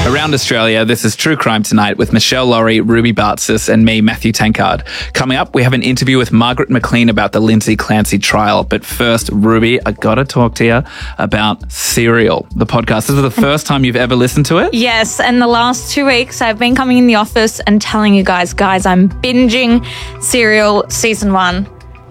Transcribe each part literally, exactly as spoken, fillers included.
Around Australia, this is True Crime Tonight with Michelle Laurie, Ruby Bartzis, and me, Matthew Tankard. Coming up, we have an interview with Margaret McLean about the Lindsay Clancy trial. But first, Ruby, I gotta talk to you about Serial, the podcast. This is the first time you've ever listened to it? Yes, and the last two weeks I've been coming in the office and telling you guys, guys, I'm binging Serial season one.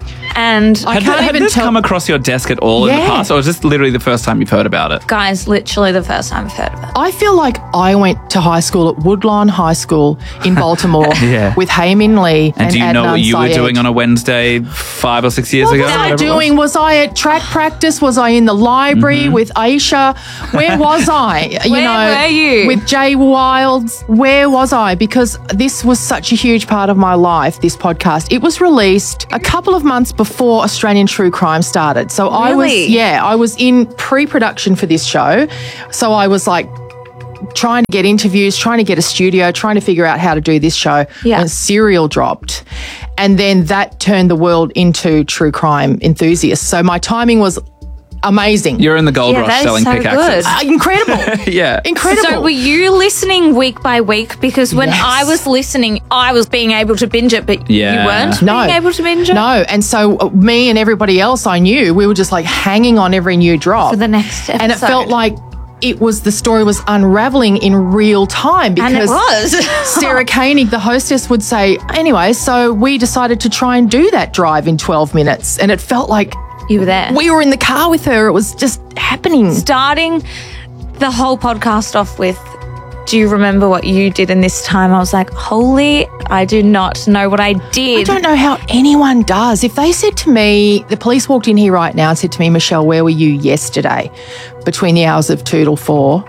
And I had, can't had even this tell- come across your desk at all yeah. in the past, or is this literally the first time you've heard about it? Guys, literally the first time I've heard of it. I feel like I went to high school at Woodlawn High School in Baltimore yeah. with Haymin Lee and, and do you Adnan know what you Syed. were doing on a Wednesday five or six years what ago? What was I doing? Was. was I at track practice? Was I in the library mm-hmm. with Aisha? Where was I? You Where know, were you? With Jay Wilds. Where was I? Because this was such a huge part of my life, this podcast. It was released a couple of months before Australian True Crime started. So I really? was, yeah, I was in pre-production for this show. So I was like trying to get interviews, trying to get a studio, trying to figure out how to do this show. Yeah. And Serial dropped. And then that turned the world into true crime enthusiasts. So my timing was amazing. You're in the gold yeah, rush selling so pickaxes. Uh, incredible. yeah. Incredible. So were you listening week by week? Because when yes. I was listening, I was being able to binge it, but yeah. you weren't no. being able to binge it? No. And so uh, me and everybody else I knew, we were just like hanging on every new drop. For the next episode. And it felt like it was, the story was unraveling in real time because and it was. Sarah Koenig, the hostess, would say, anyway, so we decided to try and do that drive in twelve minutes. And it felt like you were there. We were in the car with her. It was just happening. Starting the whole podcast off with, do you remember what you did in this time? I was like, holy, I do not know what I did. I don't know how anyone does. If they said to me, the police walked in here right now and said to me, Michelle, where were you yesterday between the hours of two till four?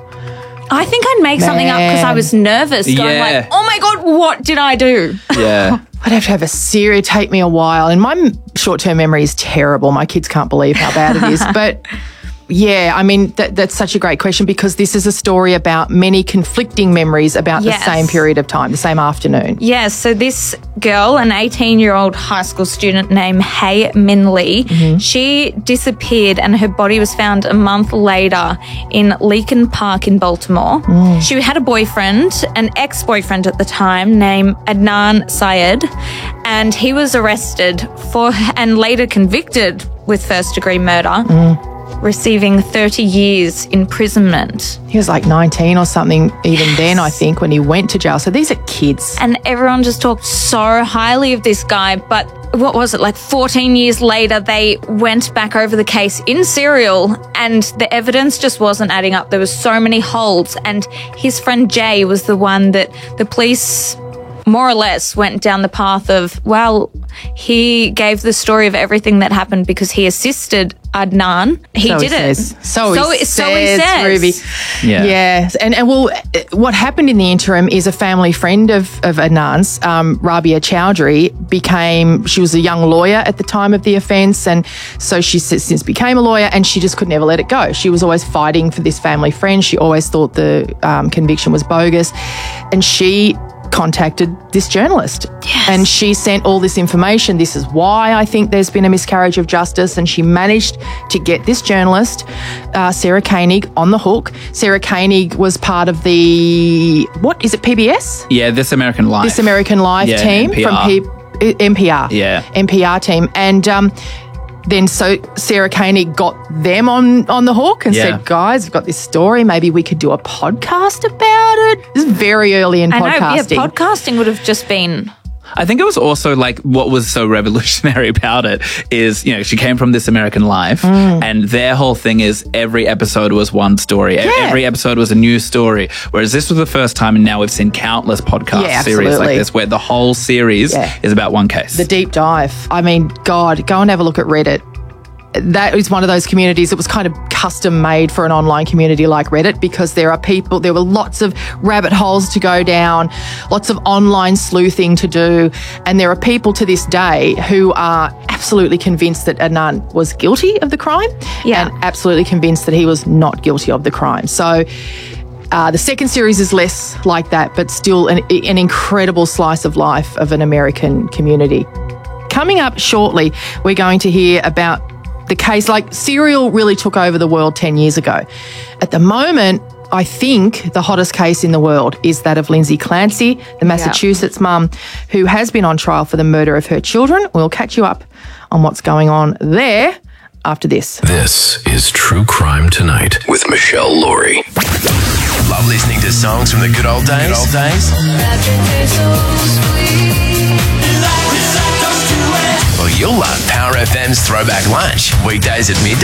I think I'd make Man. something up because I was nervous, going yeah. like, oh my God, what did I do? Yeah. I'd have to have a Siri take me a while. And my short-term memory is terrible. My kids can't believe how bad it is. But yeah, I mean, that, that's such a great question because this is a story about many conflicting memories about yes. the same period of time, the same afternoon. Yes. So this girl, an eighteen-year-old high school student named Haymin Lee, mm-hmm. she disappeared and her body was found a month later in Leakin Park in Baltimore. Mm. She had a boyfriend, an ex-boyfriend at the time, named Adnan Syed, and he was arrested for and later convicted with first-degree murder. Mm. Receiving thirty years imprisonment. He was like nineteen or something even yes. then, I think, when he went to jail. So these are kids. And everyone just talked so highly of this guy. But what was it, like fourteen years later, they went back over the case in Serial and the evidence just wasn't adding up. There were so many holes. And his friend Jay was the one that the police more or less went down the path of, well, he gave the story of everything that happened because he assisted Adnan. He so did he it. Says. So, so, he so says, he says. Ruby. Yeah. Yeah. And, and well, what happened in the interim is a family friend of, of Adnan's, um, Rabia Chowdhury, became, she was a young lawyer at the time of the offence. And so she since became a lawyer and she just could never let it go. She was always fighting for this family friend. She always thought the um, conviction was bogus. And she contacted this journalist yes. and she sent all this information. This is why I think there's been a miscarriage of justice, and she managed to get this journalist, uh, Sarah Koenig, on the hook. Sarah Koenig was part of the, what is it, P B S? Yeah, This American Life. This American Life yeah, team N P R. from P- N P R. Yeah. N P R team. And um, then so Sarah Koenig got them on, on the hook and yeah. said, guys, I've got this story. Maybe we could do a podcast about it. This is very early in I podcasting. know, yeah, podcasting would have just been... I think it was also like what was so revolutionary about it is, you know, she came from This American Life mm. and their whole thing is every episode was one story. Yeah. Every episode was a new story. Whereas this was the first time, and now we've seen countless podcast yeah, series like this where the whole series yeah. is about one case. The deep dive. I mean, God, go and have a look at Reddit. That is one of those communities that was kind of custom made for an online community like Reddit because there are people, there were lots of rabbit holes to go down, lots of online sleuthing to do. And there are people to this day who are absolutely convinced that Adnan was guilty of the crime yeah. and absolutely convinced that he was not guilty of the crime. So uh, the second series is less like that, but still an, an incredible slice of life of an American community. Coming up shortly, we're going to hear about the case. Like, Serial really took over the world ten years ago. At the moment, I think the hottest case in the world is that of Lindsay Clancy, the Massachusetts yep. mum who has been on trial for the murder of her children. We'll catch you up on what's going on there after this. This is True Crime Tonight with Michelle Laurie. Love listening to songs from the good old days? Good old days? Well, you'll love Power F M's Throwback Lunch, weekdays at midday.